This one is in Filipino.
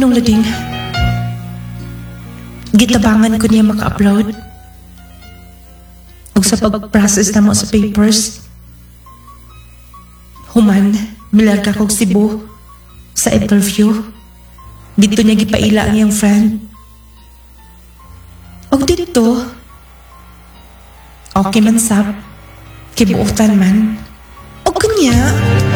Nganong lading? Gitabangan ko niya maka-upload. Ug sa pag-process na mo sa papers, human, milarga kog Cebu sa interview. Dito niya gipaila ang iyang friend. Og dito, okay man sab, kibuutan man. Og kanya,